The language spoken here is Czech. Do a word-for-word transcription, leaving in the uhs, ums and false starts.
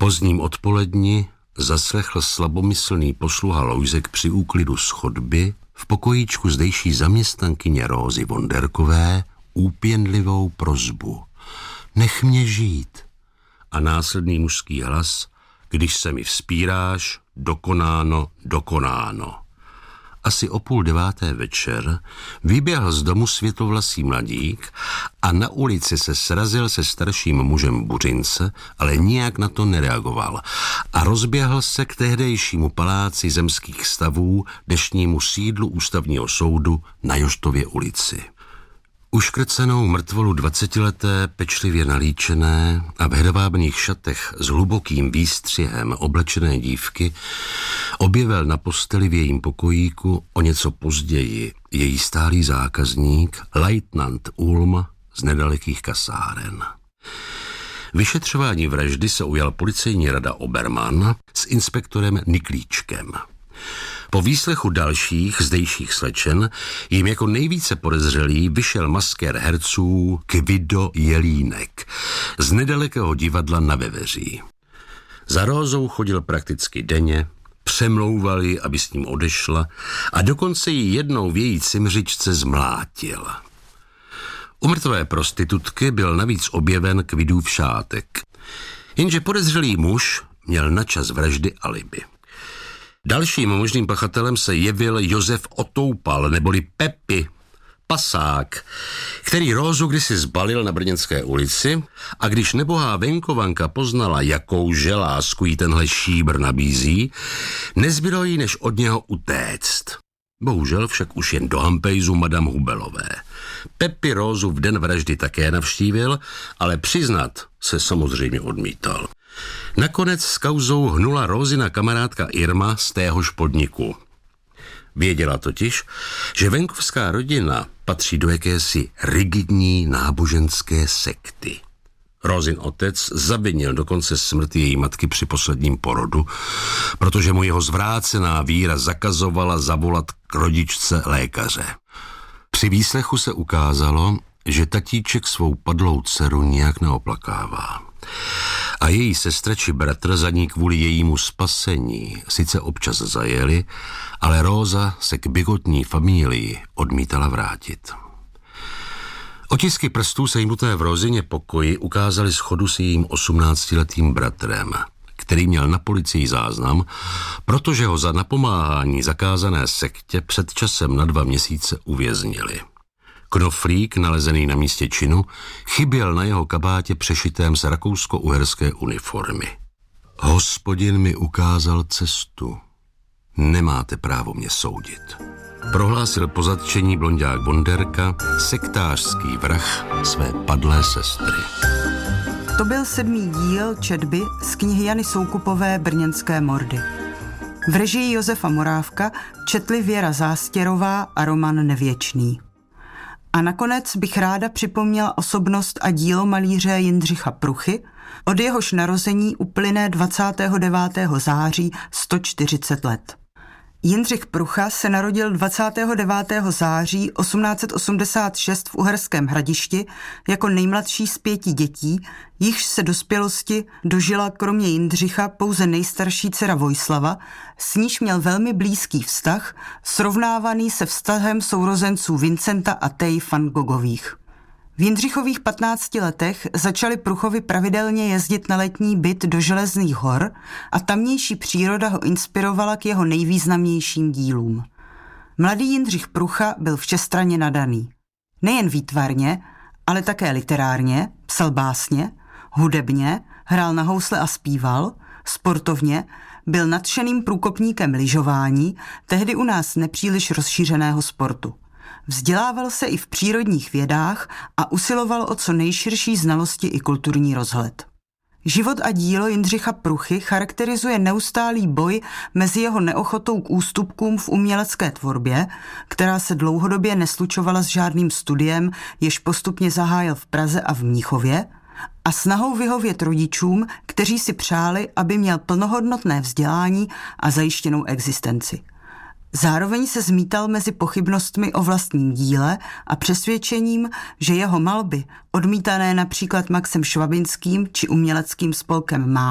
pozdním odpoledni zaslechl slabomyslný posluha Lojzek při úklidu z chodby v pokojíčku zdejší zaměstnankyně Rózy Vonderkové úpěnlivou prosbu. Nech mě žít. A následný mužský hlas: když se mi vzpíráš, dokonáno, dokonáno. Asi o půl deváté večer vyběhl z domu světovlasý mladík a na ulici se srazil se starším mužem Buřince, ale nijak na to nereagoval a rozběhl se k tehdejšímu paláci zemských stavů, dnešnímu sídlu ústavního soudu na Joštově ulici. Uškrcenou mrtvolu dvacetileté, pečlivě nalíčené a v hedvábných šatech s hlubokým výstřihem oblečené dívky objevil na posteli v jejím pokojíku o něco později její stálý zákazník, lejtnant Ulm z nedalekých kasáren. Vyšetřování vraždy se ujal policejní rada Obermann s inspektorem Niklíčkem. Po výslechu dalších zdejších slečen jim jako nejvíce podezřelý vyšel maskér herců Kvido Jelínek z nedalekého divadla na Veveří. Za Rózou chodil prakticky denně, přemlouval ji, aby s ním odešla, a dokonce ji jednou v její cimřičce zmlátil. U mrtvé prostitutky byl navíc objeven Kvidův šátek. Jenže podezřelý muž měl na čas vraždy alibi. Dalším možným pachatelem se jevil Josef Otoupal, neboli Pepi, pasák, který Rózu kdysi zbalil na Brněnské ulici, a když nebohá venkovanka poznala, jakou že lásku jí tenhle šíbr nabízí, nezbylo jí než od něho utéct. Bohužel však už jen do hampejzu madam Hubelové. Pepi Rózu v den vraždy také navštívil, ale přiznat se samozřejmě odmítal. Nakonec s kauzou hnula Rózina kamarádka Irma z téhož podniku. Věděla totiž, že venkovská rodina patří do jakési rigidní náboženské sekty. Rózin otec zavinil dokonce smrti její matky při posledním porodu, protože mu jeho zvrácená víra zakazovala zavolat k rodičce lékaře. Při výslechu se ukázalo, že tatíček svou padlou dceru nijak neoplakává. A její sestra či bratr za ní kvůli jejímu spasení sice občas zajeli, ale Róza se k bigotní familii odmítala vrátit. Otisky prstů sejmuté v Rózině pokoji ukázaly shodu s jejím osmnáctiletým bratrem, který měl na policii záznam, protože ho za napomáhání zakázané sektě před časem na dva měsíce uvěznili. Knoflík, nalezený na místě činu, chyběl na jeho kabátě přešitém z rakousko-uherské uniformy. Hospodin mi ukázal cestu. Nemáte právo mě soudit. Prohlásil po zatčení blonďák Vonderka, sektářský vrah své padlé sestry. To byl sedmý díl četby z knihy Jany Soukupové Brněnské mordy. V režii Josefa Morávka četli Věra Zástěrová a Roman Nevěčný. A nakonec bych ráda připomněla osobnost a dílo malíře Jindřicha Pruchy, od jehož narození uplyne dvacátého devátého září sto čtyřicet let. Jindřich Prucha se narodil dvacátého devátého září osmnáct set osmdesát šest v Uherském Hradišti jako nejmladší z pěti dětí, jichž se dospělosti dožila kromě Jindřicha pouze nejstarší dcera Vojslava, s níž měl velmi blízký vztah, srovnávaný se vztahem sourozenců Vincenta a Tej van Gogových. V Jindřichových patnácti letech začali Pruchovi pravidelně jezdit na letní byt do Železných hor a tamnější příroda ho inspirovala k jeho nejvýznamnějším dílům. Mladý Jindřich Prucha byl všestranně nadaný. Nejen výtvarně, ale také literárně, psal básně, hudebně, hrál na housle a zpíval, sportovně, byl nadšeným průkopníkem lyžování, tehdy u nás nepříliš rozšířeného sportu. Vzdělával se i v přírodních vědách a usiloval o co nejširší znalosti i kulturní rozhled. Život a dílo Jindřicha Pruchy charakterizuje neustálý boj mezi jeho neochotou k ústupkům v umělecké tvorbě, která se dlouhodobě neslučovala s žádným studiem, jež postupně zahájil v Praze a v Mnichově, a snahou vyhovět rodičům, kteří si přáli, aby měl plnohodnotné vzdělání a zajištěnou existenci. Zároveň se zmítal mezi pochybnostmi o vlastním díle a přesvědčením, že jeho malby, odmítané například Maxem Švabinským či uměleckým spolkem Má,